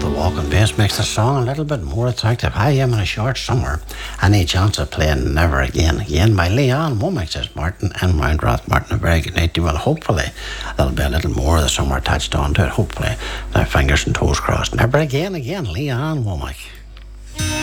walking bass makes the song a little bit more attractive. I am in a short summer. Any chance of playing Never Again Again by Leon Womack, says Martin and Roundroth. Martin, a very good night to you. Well, hopefully there'll be a little more of the summer attached onto it. Hopefully. Now, fingers and toes crossed. Never Again Again, Leon Womack.